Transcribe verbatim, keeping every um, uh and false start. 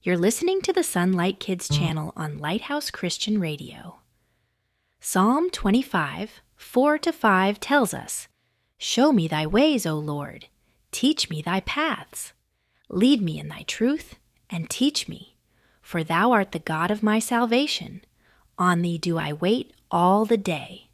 You're listening to the Sunlight Kids channel on Lighthouse Christian Radio. Psalm twenty-five, four to five tells us, "Show me thy ways, O Lord. Teach me thy paths. Lead me in thy truth, and teach me. For thou art the God of my salvation. On thee do I wait all the day."